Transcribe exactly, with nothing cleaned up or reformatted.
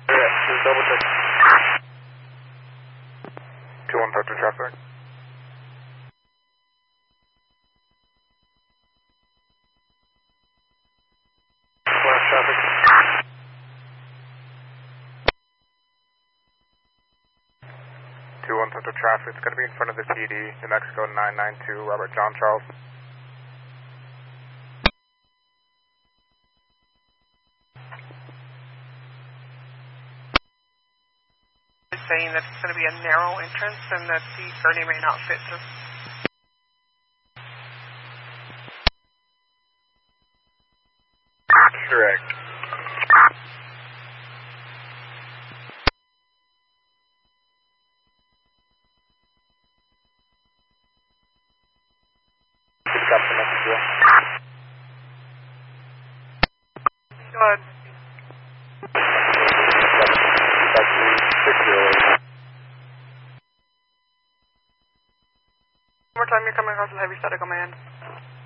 Yeah, just double check. two one touch of traffic. Flash traffic. two one touch of traffic. It's going to be in front of the T D, New Mexico nine nine two, Robert John Charles. Saying that it's going to be a narrow entrance and that the Gurney may not fit through. Correct. Stop the message, yeah. Go ahead. One more time, you're coming across with heavy static on my end.